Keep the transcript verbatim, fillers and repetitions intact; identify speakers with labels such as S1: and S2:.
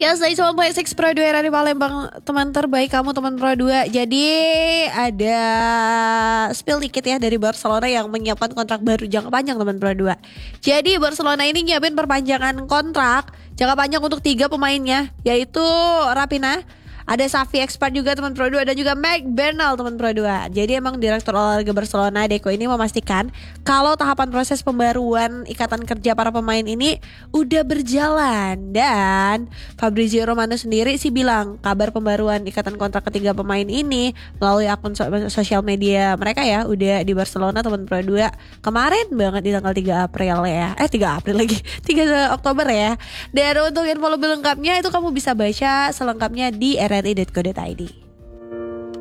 S1: Ya, saya cuma play six Pro dua dari Palembang, teman terbaik kamu teman Pro dua. Jadi ada spill dikit ya dari Barcelona yang menyiapkan kontrak baru jangka panjang teman Pro dua. Jadi Barcelona ini nyiapin perpanjangan kontrak jangka panjang untuk tiga pemainnya, yaitu Raphinha, ada Xavi expert juga teman Pro dua, dan juga Mike Bernal teman Pro dua. Jadi emang Direktur Olahraga Barcelona Deco ini memastikan kalau tahapan proses pembaruan ikatan kerja para pemain ini udah berjalan. Dan Fabrizio Romano sendiri sih bilang kabar pembaruan ikatan kontrak ketiga pemain ini melalui akun so- sosial media mereka ya udah di Barcelona teman Pro dua kemarin banget di tanggal tiga April ya. Eh tiga April lagi, tiga Oktober ya. Dan untuk info lebih lengkapnya itu kamu bisa baca selengkapnya di r r i titik co titik i d.